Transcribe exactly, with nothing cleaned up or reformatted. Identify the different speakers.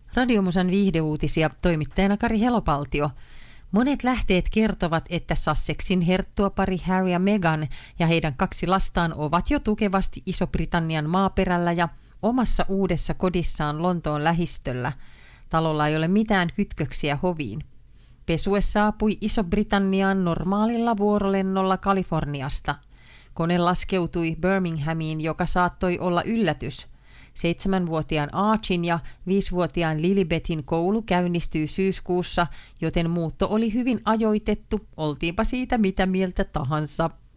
Speaker 1: Radiomusan viihdeuutisia, toimittajana Kari Helopaltio. Monet lähteet kertovat, että Sussexin herttuapari Harry ja Meghan ja heidän kaksi lastaan ovat jo tukevasti Iso-Britannian maaperällä ja omassa uudessa kodissaan Lontoon lähistöllä. Talolla ei ole mitään kytköksiä hoviin. Pesue saapui Iso-Britanniaan normaalilla vuorolennolla Kaliforniasta. Kone laskeutui Birminghamiin, joka saattoi olla yllätys. Seitsemänvuotiaan Archin ja viisivuotiaan Lilibethin koulu käynnistyy syyskuussa, joten muutto oli hyvin ajoitettu, oltiinpa siitä mitä mieltä tahansa.